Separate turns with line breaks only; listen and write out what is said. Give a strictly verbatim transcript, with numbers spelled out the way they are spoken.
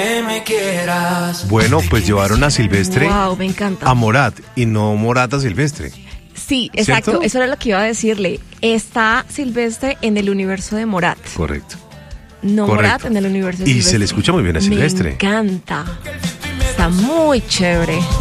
me quieras.
Bueno, pues llevaron a Silvestre
Wow, me encanta.
a Morat y no Morat a Silvestre.
Sí, exacto,
¿Cierto?
eso era lo que iba a decirle. Está Silvestre en el universo de Morat,
Correcto.
no
Correcto.
Morat en el universo de
Y
Silvestre.
se le escucha muy bien a Silvestre.
Me encanta. Está muy chévere.